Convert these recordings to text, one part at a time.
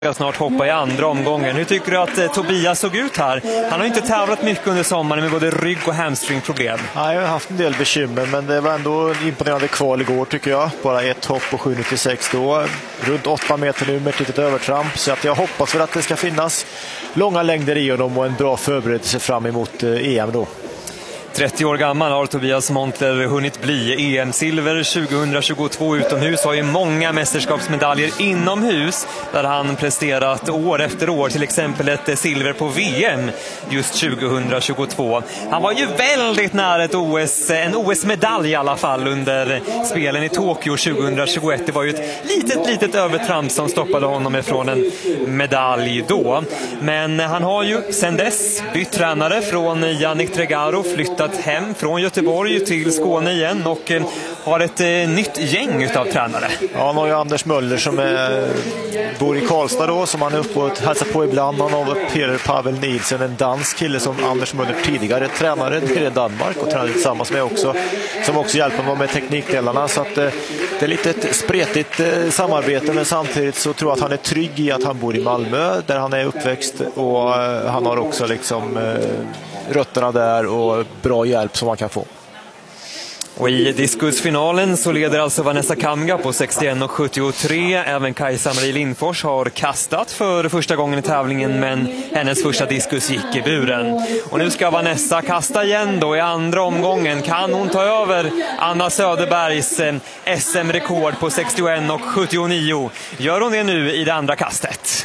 Jag snart hoppa i andra omgången. Hur tycker du att Tobias såg ut här? Han har inte tävlat mycket under sommaren med både rygg- och hamstringproblem. Nej, jag har haft en del bekymmer, men det var ändå en imponerande kval igår tycker jag. Bara ett hopp på 7,96 då. Runt 8 meter nu med ett litet övertramp. Så att jag hoppas väl att det ska finnas långa längder i honom och en bra förberedelse fram emot EM då. 30 år gammal har Tobias Montler hunnit bli. EM-silver 2022 utomhus, har ju många mästerskapsmedaljer inomhus där han presterat år efter år, till exempel ett silver på VM just 2022. Han var ju väldigt nära en OS-medalj i alla fall under spelen i Tokyo 2021. Det var ju ett litet övertramp som stoppade honom ifrån en medalj då. Men han har ju sedan dess bytt tränare från Yannick Tregaro, flyttat hem från Göteborg till Skåne igen och har ett nytt gäng utav tränare. Ja, han har ju Anders Möller som bor i Karlstad då, som han är uppe och hälsar på ibland. Han har Peter Pavel Nielsen, en dansk kille som Anders Möller tidigare tränare i Danmark och tränade tillsammans med också, som också hjälper honom med teknikdelarna. Så att det är lite ett spretigt samarbete, men samtidigt så tror jag att han är trygg i att han bor i Malmö där han är uppväxt, och han har också liksom rötterna där och bra hjälp som man kan få. Och i diskusfinalen så leder alltså Vanessa Kamga på 61,73. Även Kajsa-Marie Lindfors har kastat för första gången i tävlingen, men hennes första diskus gick i buren. Och nu ska Vanessa kasta igen då i andra omgången. Kan hon ta över Anna Söderbergs SM-rekord på 61,79? Gör hon det nu i det andra kastet?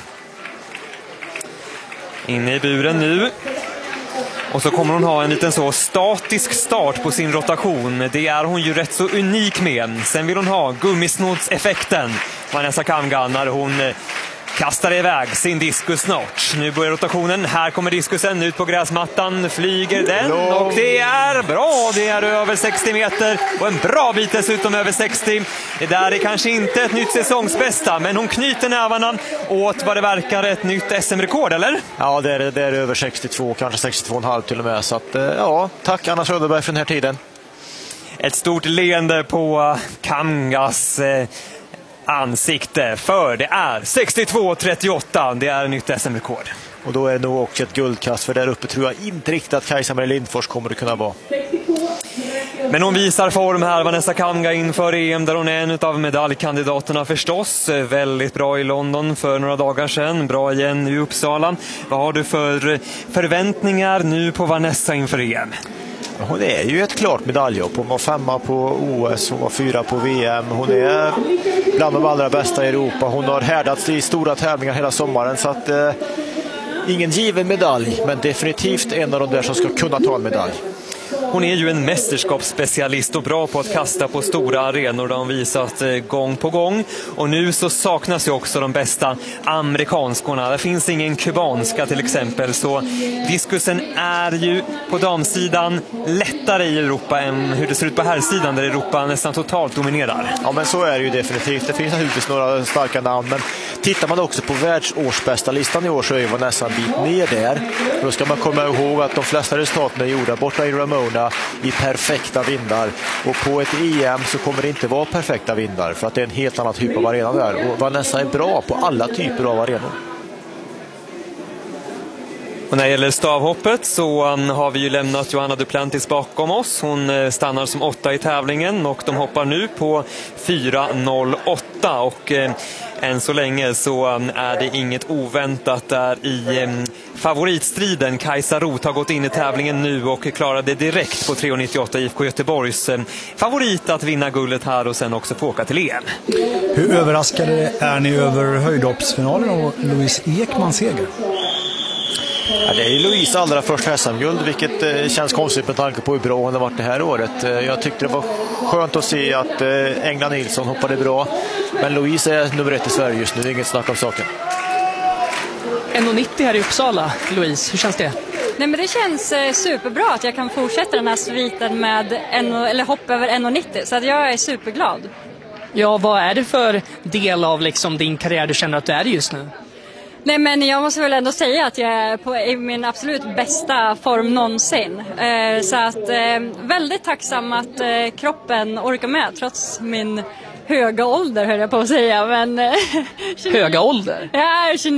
Inne i buren nu. Och så kommer hon ha en liten så statisk start på sin rotation. Det är hon ju rätt så unik med. Sen vill hon ha gummisnodseffekten, Vanessa Kamga, när hon kastar iväg sin diskus snart. Nu börjar rotationen. Här kommer diskusen ut på gräsmattan. Flyger den och det är bra. Det är över 60 meter och en bra bit dessutom över 60. Det där är kanske inte ett nytt säsongsbästa, men hon knyter nävarna åt vad det verkar ett nytt SM-rekord, eller? Ja, det är över 62, kanske 62,5 till och med. Så att, ja, tack Anna Söderberg för den här tiden. Ett stort leende på Kamgas ansikte, för det är 62,38. Det är nytt SM-rekord. Och då är det nog också ett guldkast, för där uppe tror jag inte riktigt att Kajsa-Marie Lindfors kommer att kunna vara. Men hon visar form här, Vanessa Kamga, inför EM där hon är en av medaljkandidaterna förstås. Väldigt bra i London för några dagar sedan, bra igen i Uppsala. Vad har du för förväntningar nu på Vanessa inför EM? Hon är ju ett klart medaljhopp. Hon var 5 på OS, hon var 4 på VM. Hon är bland de allra bästa i Europa. Hon har härdats i stora tävlingar hela sommaren, så att ingen given medalj, men definitivt en av de där som ska kunna ta en medalj. Hon är ju en mästerskapsspecialist och bra på att kasta på stora arenor, där hon visat gång på gång. Och nu så saknas ju också de bästa amerikanskorna. Det finns ingen kubanska till exempel, så diskusen är ju på damsidan lättare i Europa än hur det ser ut på herrsidan, där Europa nästan totalt dominerar. Ja, men så är det ju definitivt. Det finns naturligtvis några starka namn, men tittar man också på världsårsbästa listan i år så är ju Vanessa en bit ner där. Då ska man komma ihåg att de flesta resultaten är gjorda borta i Ramona i perfekta vindar, och på ett EM så kommer det inte vara perfekta vindar, för att det är en helt annan typ av arena där, och Vanessa är bra på alla typer av arenor. Och när det gäller stavhoppet så har vi ju lämnat Johanna Duplantis bakom oss. Hon stannar som 8 i tävlingen och de hoppar nu på 4,08, och än så länge så är det inget oväntat där i favoritstriden. Kajsa Roth har gått in i tävlingen nu och klarade direkt på 3,98 IFK Göteborgs favorit att vinna guldet här och sen också få åka till EM. Hur överraskade är ni över höjdhoppsfinalen och Louise Ekmans seger? Ja, det är ju Louise allra första SM-guld, vilket känns konstigt med tanke på hur bra hon har varit det här året. Jag tyckte det var skönt att se att Engla Nilsson hoppade bra, men Louise är nummer 1 i Sverige just nu, det är inget snack om saken. 1,90 här i Uppsala, Louise, hur känns det? Nej, men det känns superbra att jag kan fortsätta den här sviten med hopp över 1,90, så att jag är superglad. Ja, vad är det för del av liksom din karriär du känner att du är just nu? Nej, men jag måste väl ändå säga att jag är i min absolut bästa form någonsin. Så att väldigt tacksam att kroppen orkar med trots min höga ålder höll jag på att säga. Men Höga ålder? jag är 29